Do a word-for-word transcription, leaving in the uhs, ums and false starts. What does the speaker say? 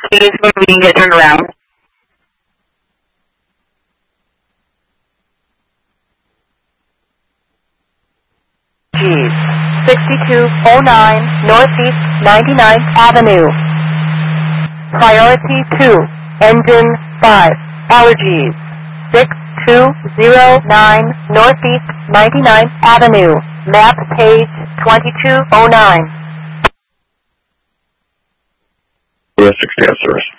please, when we can get turned around. sixty-two oh nine Northeast ninety-ninth Avenue. Priority two, Engine five, allergies. six two zero nine Northeast ninety-ninth Avenue. Map page twenty-two oh nine. U S sixty, yes, service.